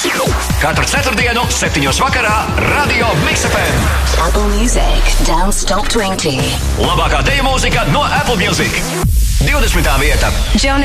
Katru ceturtdienu, 7. vakarā, Radio Mix FM. Apple Music Dance Top 20. Labākā deju mūzika no Apple Music. 20. vieta.